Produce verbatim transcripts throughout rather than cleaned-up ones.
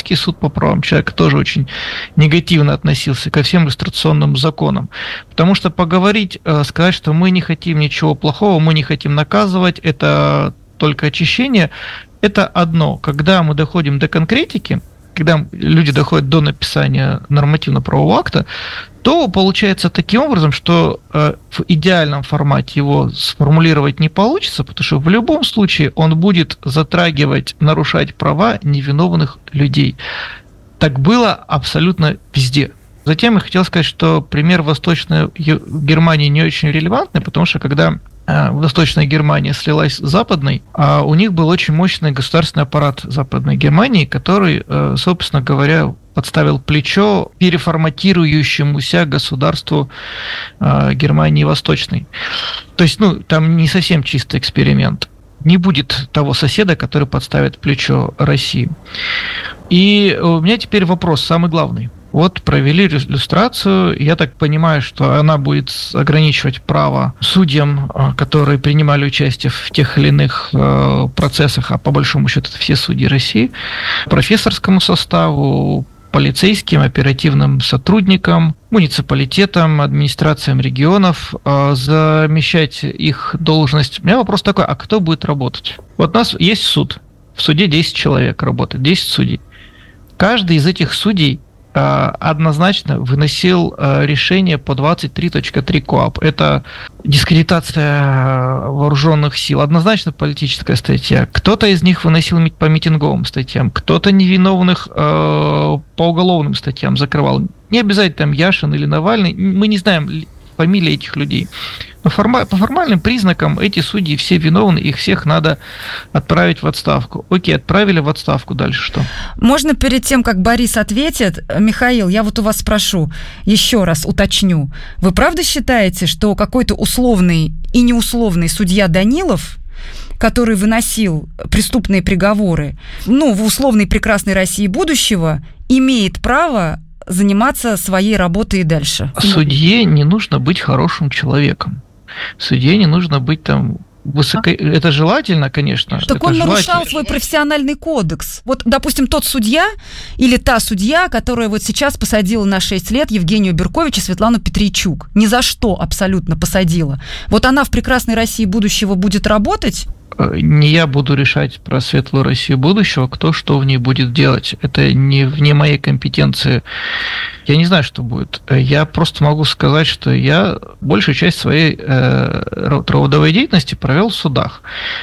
Европейский суд по правам человека тоже очень негативно относился ко всем иллюстрационным законам. Потому что поговорить, сказать, что мы не хотим ничего плохого, мы не хотим наказывать, это только очищение, это одно. Когда мы доходим до конкретики, когда люди доходят до написания нормативно-правового акта, то получается таким образом, что э, в идеальном формате его сформулировать не получится, потому что в любом случае он будет затрагивать, нарушать права невиновных людей. Так было абсолютно везде. Затем я хотел сказать, что пример Восточной Германии не очень релевантный, потому что когда Восточная Германия слилась с Западной, а у них был очень мощный государственный аппарат Западной Германии, который, собственно говоря, подставил плечо переформатирующемуся государству Германии Восточной. То есть, ну, там не совсем чистый эксперимент. Не будет того соседа, который подставит плечо России. И у меня теперь вопрос, самый главный. Вот провели иллюстрацию, я так понимаю, что она будет ограничивать право судьям, которые принимали участие в тех или иных процессах, а по большому счету это все судьи России, профессорскому составу, полицейским, оперативным сотрудникам, муниципалитетам, администрациям регионов, замещать их должность. У меня вопрос такой, а кто будет работать? Вот у нас есть суд, в суде десять человек работает, десять судей. Каждый из этих судей однозначно выносил решение по двадцать три точка три КоАП. Это дискредитация вооруженных сил. Однозначно политическая статья. Кто-то из них выносил по митинговым статьям, кто-то невиновных по уголовным статьям закрывал. Не обязательно там Яшин или Навальный. Мы не знаем фамилии этих людей. Но форма- по формальным признакам эти судьи все виновны, их всех надо отправить в отставку. Окей, отправили в отставку, дальше что? Можно перед тем, как Борис ответит, Михаил, я вот у вас спрошу, еще раз уточню. Вы правда считаете, что какой-то условный и неусловный судья Данилов, который выносил преступные приговоры, ну, в условной прекрасной России будущего, имеет право заниматься своей работой и дальше? Судье не нужно быть хорошим человеком. Судье не нужно быть там высоко... Это желательно, конечно. Так это он нарушал желательно. свой профессиональный кодекс. Вот, допустим, тот судья или та судья, которая вот сейчас посадила на шесть лет Евгению Беркович и Светлану Петрийчук. Ни за что абсолютно посадила. Вот она в прекрасной России будущего будет работать? Не я буду решать про светлую Россию будущего, кто что в ней будет делать. Это не вне моей компетенции. Я не знаю, что будет. Я просто могу сказать, что я большую часть своей э, трудовой деятельности провел в судах.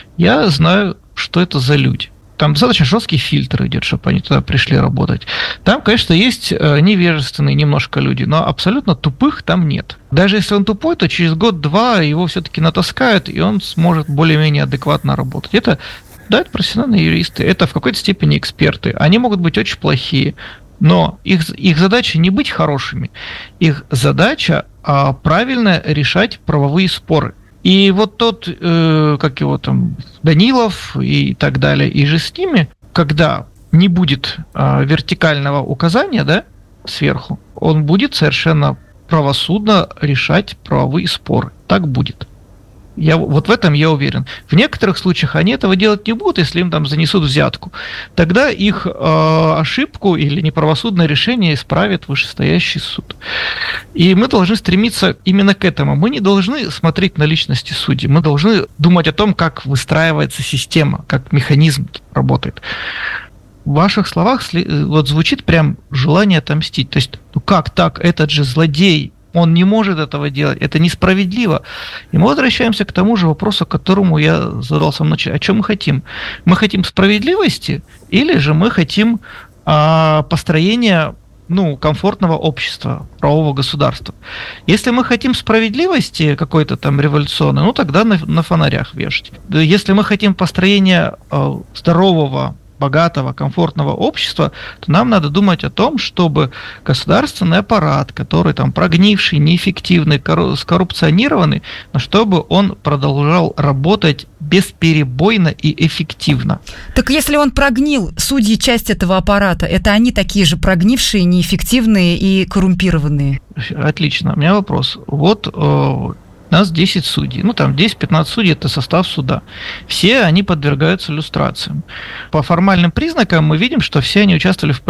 Я знаю, что это за люди. Там достаточно жесткий фильтр идет, чтобы они туда пришли работать. Там, конечно, есть невежественные немножко люди, но абсолютно тупых там нет. Даже если он тупой, то через год-два его все-таки натаскают, и он сможет более-менее адекватно работать. Это, да, это профессиональные юристы, это в какой-то степени эксперты. Они могут быть очень плохие, но их, их задача не быть хорошими. Их задача а, правильно решать правовые споры. И вот тот, э, как его там, Данилов и так далее, и же с ними, когда не будет э, вертикального указания, да, сверху, он будет совершенно правосудно решать правовые споры. Так будет. Я, вот в этом я уверен. В некоторых случаях они этого делать не будут, если им там занесут взятку. Тогда их э, ошибку или неправосудное решение исправит вышестоящий суд. И мы должны стремиться именно к этому. Мы не должны смотреть на личности судей. Мы должны думать о том, как выстраивается система, как механизм работает. В ваших словах вот звучит прям желание отомстить. То есть, ну как так, этот же злодей, он не может этого делать, это несправедливо. И мы возвращаемся к тому же вопросу, к которому я задал в самом начале. О чем мы хотим? Мы хотим справедливости или же мы хотим а, построения ну, комфортного общества, правового государства? Если мы хотим справедливости какой-то там революционной, ну тогда на, на фонарях вешать. Если мы хотим построения а, здорового, богатого, комфортного общества, то нам надо думать о том, чтобы государственный аппарат, который там прогнивший, неэффективный, скоррупционированный, но чтобы он продолжал работать бесперебойно и эффективно. Так если он прогнил, судьи часть этого аппарата, это они такие же прогнившие, неэффективные и коррумпированные? Отлично. У меня вопрос. Вот у нас десять судей, ну там десять-пятнадцать судей – это состав суда. Все они подвергаются люстрациям. По формальным признакам мы видим, что все они участвовали в